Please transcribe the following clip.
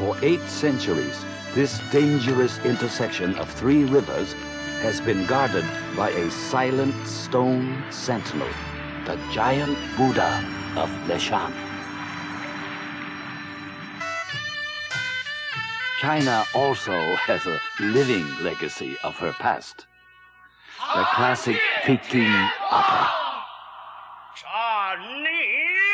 For 8 centuries, this dangerous intersection of 3 rivers has been guarded by a silent stone sentinel, the giant Buddha of Leshan. China also has a living legacy of her past, the classic Peking opera.